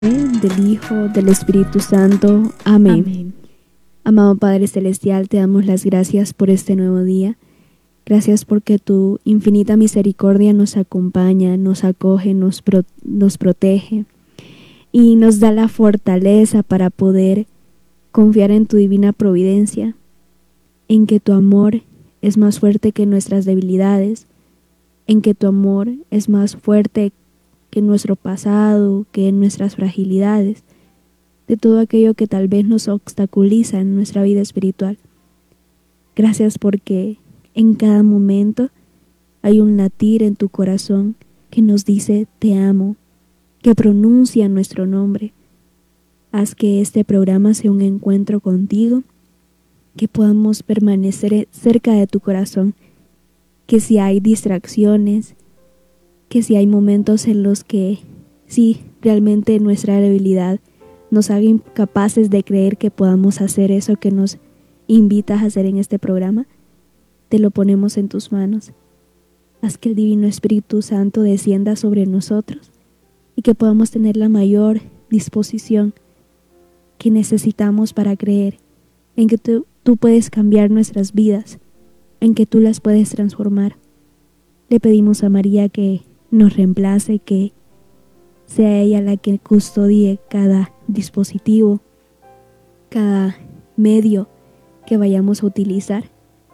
Del Hijo, del Espíritu Santo. Amén. Amén. Amado Padre Celestial, te damos las gracias por este nuevo día. Gracias porque tu infinita misericordia nos acompaña, nos acoge, nos protege y nos da la fortaleza para poder confiar en tu divina providencia, en que tu amor es más fuerte que nuestras debilidades, en que tu amor es más fuerte que nuestro pasado, que en nuestras fragilidades, de todo aquello que tal vez nos obstaculiza en nuestra vida espiritual. Gracias porque en cada momento hay un latir en tu corazón que nos dice te amo, que pronuncia nuestro nombre. Haz que este programa sea un encuentro contigo, que podamos permanecer cerca de tu corazón, que si hay distracciones, que si hay momentos en los que sí, realmente nuestra debilidad nos haga incapaces de creer que podamos hacer eso que nos invitas a hacer en este programa, te lo ponemos en tus manos. Haz que el Divino Espíritu Santo descienda sobre nosotros y que podamos tener la mayor disposición que necesitamos para creer en que tú puedes cambiar nuestras vidas, en que tú las puedes transformar. Le pedimos a María que nos reemplace, que sea ella la que custodie cada dispositivo, cada medio que vayamos a utilizar,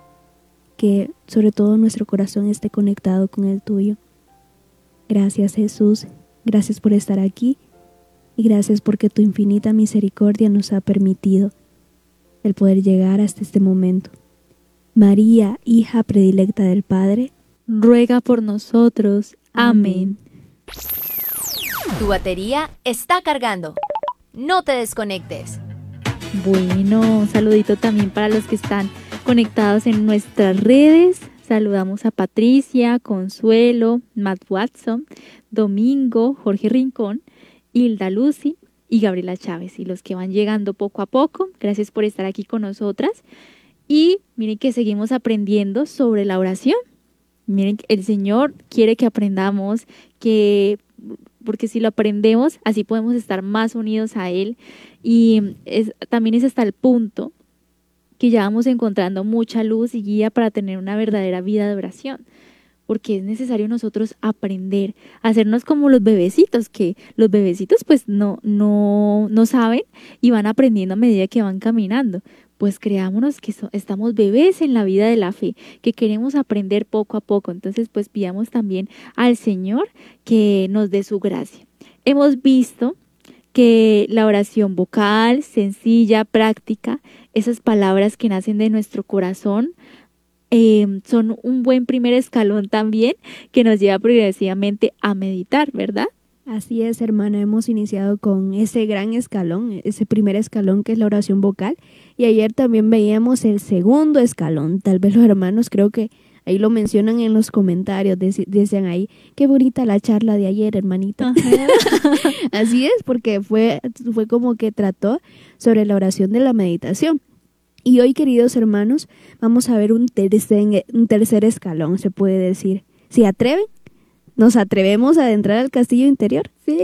que sobre todo nuestro corazón esté conectado con el tuyo. Gracias, Jesús, gracias por estar aquí y gracias porque tu infinita misericordia nos ha permitido el poder llegar hasta este momento. María, hija predilecta del Padre, ruega por nosotros. Amén. Tu batería está cargando. No te desconectes. Bueno, un saludito también para los que están conectados en nuestras redes. Saludamos a Patricia, Consuelo, Matt Watson, Domingo, Jorge Rincón, Hilda Lucy y Gabriela Chávez. Y los que van llegando poco a poco, gracias por estar aquí con nosotras. Y miren que seguimos aprendiendo sobre la oración. Miren, el Señor quiere que aprendamos, porque si lo aprendemos, así podemos estar más unidos a Él. Y también es hasta el punto que ya vamos encontrando mucha luz y guía para tener una verdadera vida de oración. Porque es necesario nosotros aprender a hacernos como los bebecitos, que los bebecitos pues no saben y van aprendiendo a medida que van caminando. Pues creámonos que estamos bebés en la vida de la fe, que queremos aprender poco a poco. Entonces pues pidamos también al Señor que nos dé su gracia. Hemos visto que la oración vocal, sencilla, práctica, esas palabras que nacen de nuestro corazón, son un buen primer escalón también que nos lleva progresivamente a meditar, ¿verdad? Así es, hermana, hemos iniciado con ese gran escalón, ese primer escalón que es la oración vocal, y ayer también veíamos el segundo escalón. Tal vez los hermanos, creo que ahí lo mencionan en los comentarios, decían ahí, qué bonita la charla de ayer, hermanita. Así es, porque fue como que trató sobre la oración de la meditación. Y hoy, queridos hermanos, vamos a ver un tercer escalón, se puede decir. ¿Se atreven? ¿Nos atrevemos a adentrar al castillo interior? Sí.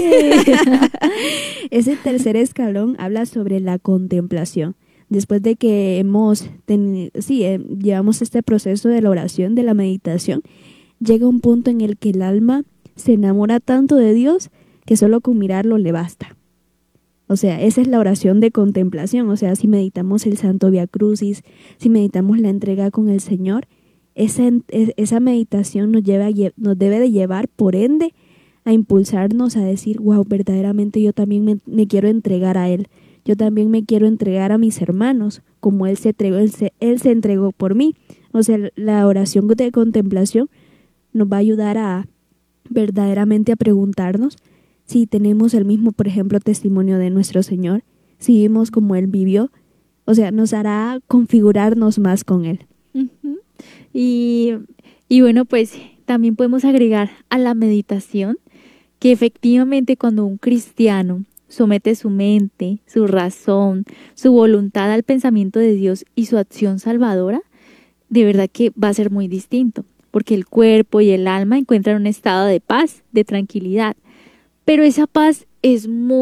Ese tercer escalón habla sobre la contemplación. Después de que llevamos este proceso de la oración, de la meditación, llega un punto en el que el alma se enamora tanto de Dios que solo con mirarlo le basta. O sea, esa es la oración de contemplación. O sea, si meditamos el Santo Vía Crucis, si meditamos la entrega con el Señor, esa meditación nos debe de llevar, por ende, a impulsarnos a decir, wow, verdaderamente yo también me quiero entregar a Él. Yo también me quiero entregar a mis hermanos, como Él se entregó por mí. O sea, la oración de contemplación nos va a ayudar a verdaderamente a preguntarnos si tenemos el mismo, por ejemplo, testimonio de nuestro Señor, si vivimos como Él vivió. O sea, nos hará configurarnos más con Él. Uh-huh. Y bueno, pues también podemos agregar a la meditación que efectivamente cuando un cristiano somete su mente, su razón, su voluntad al pensamiento de Dios y su acción salvadora, de verdad que va a ser muy distinto, porque el cuerpo y el alma encuentran un estado de paz, de tranquilidad. Pero esa paz es muy